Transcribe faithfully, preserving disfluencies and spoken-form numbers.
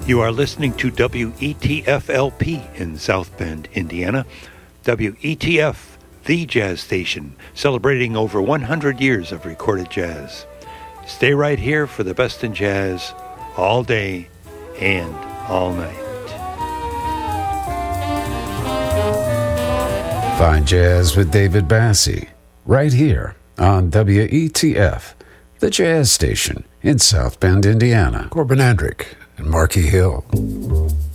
You are listening to W E T F L P in South Bend, Indiana. W E T F, the jazz station, celebrating over one hundred years of recorded jazz. Stay right here for the best in jazz, all day and all night. Fine Jazz with David Bassie, right here on W E T F, the jazz station in South Bend, Indiana. Corbin Andrick and Marquis Hill.